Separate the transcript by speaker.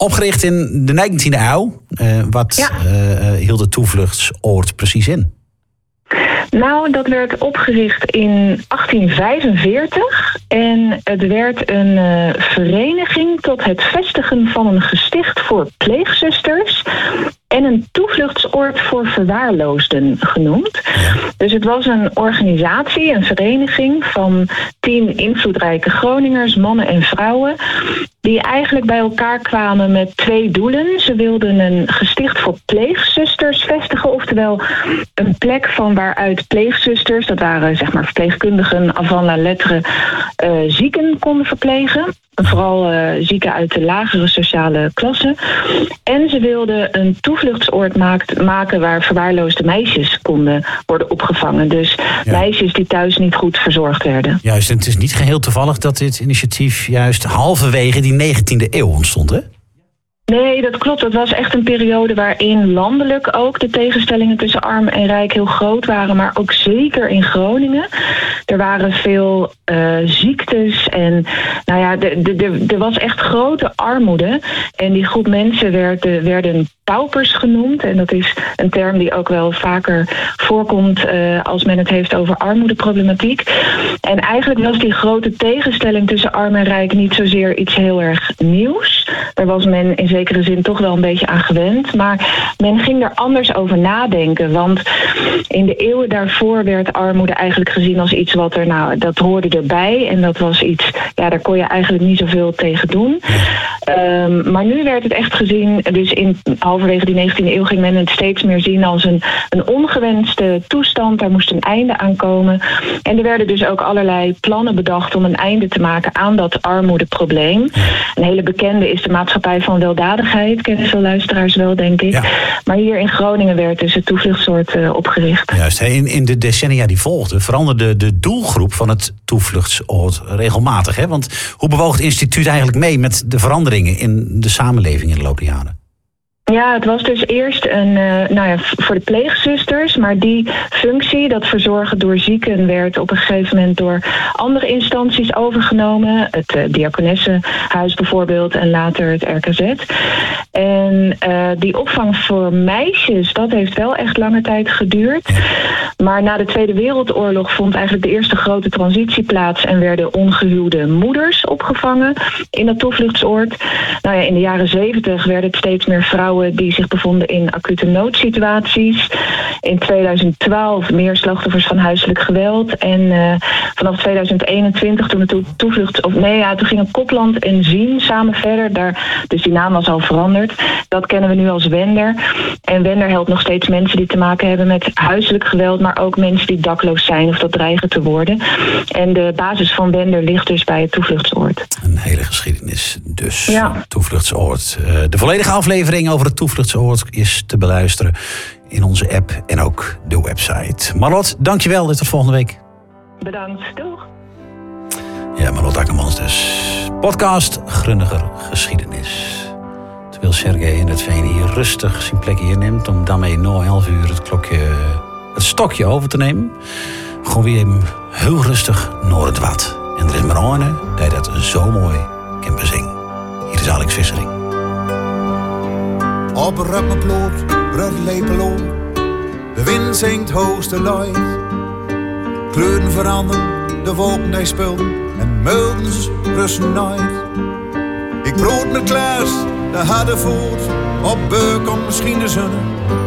Speaker 1: Opgericht in de 19e eeuw. Wat hield het toevluchtsoord precies in?
Speaker 2: Nou, dat werd opgericht in 1845 en het werd een vereniging tot het vestigen van een gesticht voor pleegzusters en een toevluchtsoord voor verwaarloosden genoemd. Dus het was een organisatie, een vereniging van 10 invloedrijke Groningers, mannen en vrouwen, die eigenlijk bij elkaar kwamen met 2 doelen. Ze wilden een gesticht voor pleegzusters vestigen, oftewel een plek van waaruit pleegzusters, dat waren zeg maar verpleegkundigen avant la lettre, zieken konden verplegen. Vooral zieken uit de lagere sociale klasse. En ze wilden een toevluchtsoord maken waar verwaarloosde meisjes konden worden opgevangen. Dus meisjes die thuis niet goed verzorgd werden.
Speaker 1: Juist, en het is niet geheel toevallig dat dit initiatief juist halverwege die 19e eeuw ontstond, hè?
Speaker 2: Nee, dat klopt. Dat was echt een periode waarin landelijk ook de tegenstellingen tussen arm en rijk heel groot waren. Maar ook zeker in Groningen. Er waren veel ziektes en er was echt grote armoede. En die groep mensen werden paupers genoemd. En dat is een term die ook wel vaker voorkomt als men het heeft over armoedeproblematiek. En eigenlijk was die grote tegenstelling tussen arm en rijk niet zozeer iets heel erg nieuws. Daar was men in zekere zin toch wel een beetje aan gewend. Maar men ging er anders over nadenken. Want in de eeuwen daarvoor werd armoede eigenlijk gezien als iets wat dat hoorde erbij. En dat was iets, daar kon je eigenlijk niet zoveel tegen doen. Maar nu werd het echt gezien, dus in halverwege die 19e eeuw ging men het steeds meer zien als een ongewenste toestand. Daar moest een einde aan komen. En er werden dus ook allerlei plannen bedacht om een einde te maken aan dat armoedeprobleem. Een hele bekende is de Maatschappij van Weldadigheid. Kennen veel luisteraars wel, denk ik. Ja. Maar hier in Groningen werd dus het toevluchtsoord opgericht.
Speaker 1: Juist, in de decennia die volgden veranderde de doelgroep van het toevluchtsoord regelmatig. Hè? Want hoe bewoog het instituut eigenlijk mee met de veranderingen in de samenleving in de loop der jaren?
Speaker 2: Ja, het was dus eerst voor de pleegzusters, maar die functie, dat verzorgen door zieken, werd op een gegeven moment door andere instanties overgenomen. Het Diakonessenhuis bijvoorbeeld en later het RKZ. En die opvang voor meisjes, dat heeft wel echt lange tijd geduurd. Maar na de Tweede Wereldoorlog vond eigenlijk de eerste grote transitie plaats en werden ongehuwde moeders opgevangen in dat toevluchtsoord. In de jaren 70 werden het steeds meer vrouwen die zich bevonden in acute noodsituaties. In 2012 meer slachtoffers van huiselijk geweld. En vanaf 2021 toen gingen Kopland en Zien samen verder. Dus die naam was al veranderd. Dat kennen we nu als Wender. En Wender helpt nog steeds mensen die te maken hebben met huiselijk geweld, maar ook mensen die dakloos zijn of dat dreigen te worden. En de basis van Wender ligt dus bij het toevluchtsoord.
Speaker 1: Een hele geschiedenis dus. Ja. Toevluchtsoord. De volledige aflevering over het toevluchtsoord is te beluisteren in onze app en ook de website. Marlot, dankjewel. Tot volgende week.
Speaker 2: Bedankt. Doeg.
Speaker 1: Ja, Marlot Akkermans dus. Podcast Grunniger Geschiedenis. Terwijl Sergej in het Veen hier rustig zijn plekje hier neemt om daarmee na 11 uur het stokje over te nemen. Gewoon weer hem heel rustig naar het wat. En er is maar een die dat zo mooi kan bezingen. Hier is Alex Vissering.
Speaker 3: Op Ruppenploot, Bruglepeloon, de wind zingt hoogste luid. Kleuren veranderen, de wolken die spullen en muldens rusten nooit. Ik brood met Klaas, de harde voet, op beuk om misschien de zonne.